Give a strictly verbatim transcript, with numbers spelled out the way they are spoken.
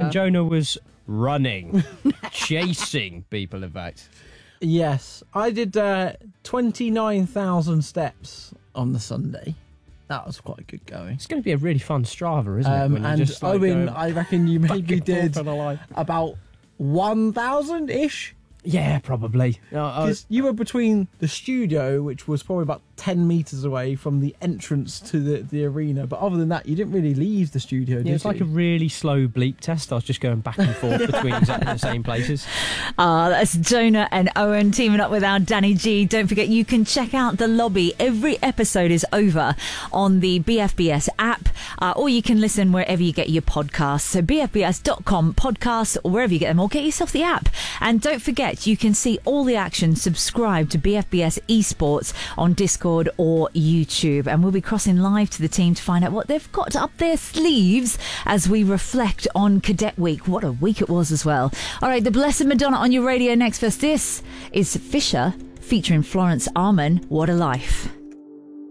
And Jonah was running, chasing people, in fact. Yes, I did uh, twenty-nine thousand steps on the Sunday. That was quite good going. It's going to be a really fun Strava, isn't Um, it? When and you're just, like, Owen, going I reckon you maybe and forth did on a line. about one thousand-ish. Yeah, probably. No, I- Because you were between the studio, which was probably about ten metres away from the entrance to the, the arena. But other than that, you didn't really leave the studio, did yeah, it's you? like a really slow bleep test. I was just going back and forth between exactly the same places. Ah, that's Jonah and Owen teaming up with our Danny G. Don't forget, you can check out The Lobby. Every episode is over on the B F B S app, uh, or you can listen wherever you get your podcasts. So b f b s dot com podcasts, or wherever you get them, or get yourself the app. And don't forget, you can see all the action. Subscribe to B F B S Esports on Discord or YouTube. And we'll be crossing live to the team to find out what they've got up their sleeves as we reflect on Cadet Week. What a week it was as well. All right, the Blessed Madonna on your radio next. First, this is Fisher featuring Florence Arman. What a life.